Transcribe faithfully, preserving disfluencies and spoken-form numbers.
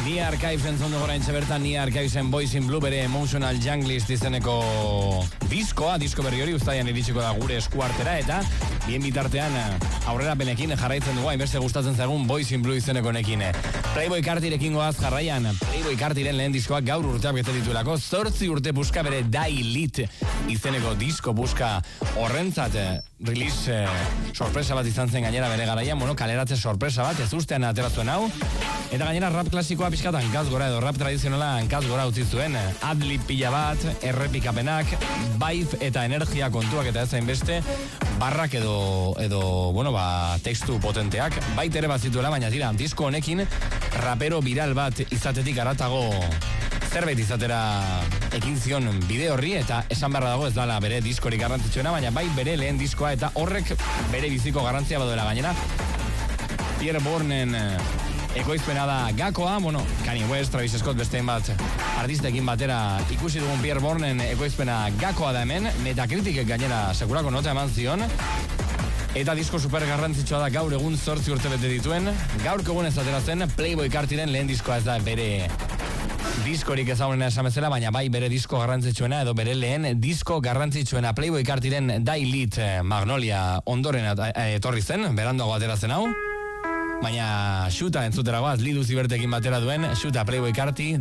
Ni Archives entzondu gora entxe bertan, Ni Archivesen Boys in Blue bere Emotional Junglist izeneko diskoa, disko berri hori uztaian iritsiko da gure eskuartera, eta bien bitartean aurrera penekin jarraitzen dugu, hainbeste gustatzen zaigun Boys in Blue izeneko nekin. Playboy Cartirekin goaz jarraian, Playboy Cartiren lehen diskoak gaur urteak bete dituelako, zortzi urte buska bere Die Lit izeneko disko buska horrentzat release eh, sorpresa bat izan zen gainera bere garaian, bueno, kaleratze sorpresa bat, ez ustean aterazuen hau, eta gainera rap klasikoa pixkat hankaz gora edo rap tradizionala hankaz gora utzi zuen, adlib pila bat, errepikapenak, vibe eta energia kontuak eta ez hainbeste, barrak edo, edo, bueno, ba, tekstu potenteak, bait ere bat zituela, baina tira, disko honekin, rapero viral bat izatetik aratago zerbait izatera ekin zion bide horri, eta esan beharra dago ez dala bere diskorik garrantzitsuena, baina bai bere lehen diskoa eta horrek bere biziko garrantzia baduela gainera. Pierre Bournen ekoizpena da gakoa, bueno, Kanye West, Travis Scott besteen bat artistekin batera ikusi dugun Pierre Bournen ekoizpena gakoa da hemen, Metacritic gainera sekurako nota eman zion, eta disko super garrantzitsua da gaur egun zortzi urte bete dituen, gaurko egun ez atera zen Playboy Cartiren lehen diskoa ez da bere diskorik ezagunena esan bezala, baina bai bere disko garrantzitsuena edo bere lehen disko garrantzitsuena Playboy Cartiren Die Lit Magnolia ondoren etorri zen, beranduago atera zen hau, baina Xuta entzuteragoaz, Lidu Zibertekin batera duen Xuta Playboy Carti